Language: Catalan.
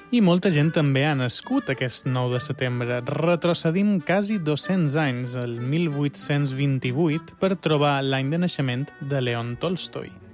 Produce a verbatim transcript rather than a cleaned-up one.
I molta gent també ha nascut aquest nou de setembre. Retrocedim quasi dos-cents anys, el mil vuit-cents vint-i-vuit, per trobar l'any de naixement de León Tolstoi.